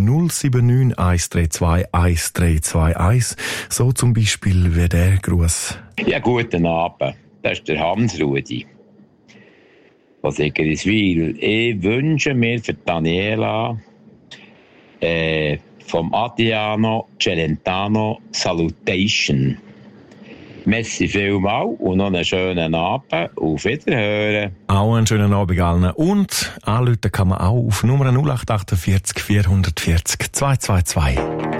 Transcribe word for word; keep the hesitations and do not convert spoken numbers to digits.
null sieben neun eins drei zwei eins drei zwei eins. So zum Beispiel wie der Gruß. Ja, guten Abend. Das ist der Hans-Rudi von Sigriswil. Ich wünsche mir für Daniela äh, vom Adriano Celentano Salutation. Merci vielmals und noch einen schönen Abend. Auf Wiederhören. Auch einen schönen Abend allen. Und anrufen kann man auch auf Nummer null acht acht vier vier vier vier zwei zwei zwei.